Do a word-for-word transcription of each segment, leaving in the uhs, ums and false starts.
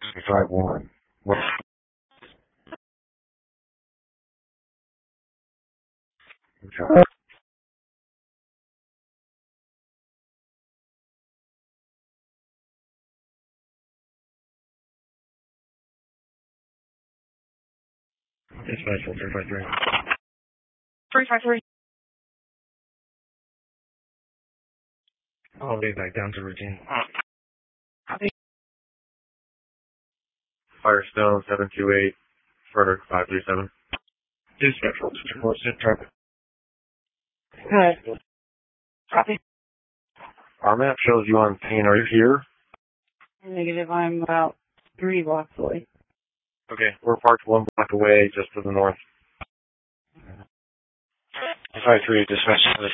Five one. What? Okay. Dispatch three five three. three five three. I'll be back down to routine. Copy. Firestone seven two eight. Frederick five three seven. Dispatch two four six traffic. Good. Copy. Our map shows you on scene. Are you here? Negative, I'm about three blocks away. Okay, we're parked one block away, just to the north. five three, dispatch service.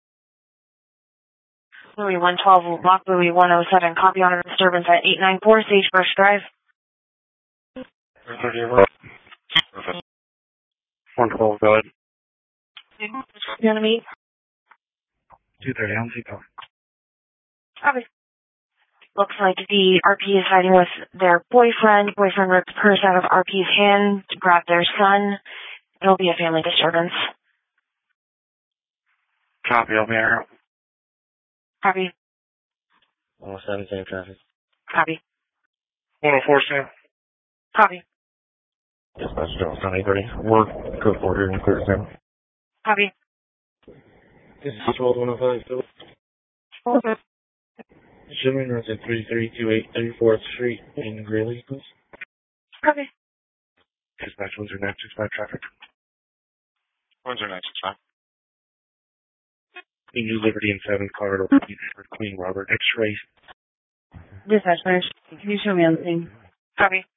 Louis one twelve, Lock Louis one oh seven, copy on a disturbance at eight nine four Sagebrush Drive. one twelve, go ahead. You want to meet? two thirty, on Seagull. Copy. Looks like the R P is hiding with their boyfriend. Boyfriend ripped the purse out of R P's hand to grab their son. It'll be a family disturbance. Copy, I'll be here. Copy. one oh seven, same traffic. Copy. one oh four, Sam. Copy. Dispatch Jones, nine thirty. Work, code four here, and clear, Sam. Copy. This is twelve one oh five, Philip. Okay. Shipment runs at three three two eight thirty-fourth Street in Greeley, please. Copy. Dispatch one zero nine six five traffic. one zero nine six five. New Liberty and seventh corridor for Queen Robert X-ray. Dispatch, can you show me on the thing? Copy.